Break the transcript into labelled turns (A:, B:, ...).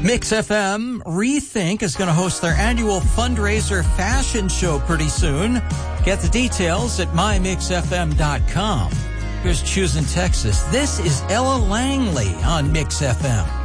A: Mix FM Rethink is going to host their annual fundraiser fashion show pretty soon. Get the details at mymixfm.com. Here's Choosing Texas. This is Ella Langley on Mix FM.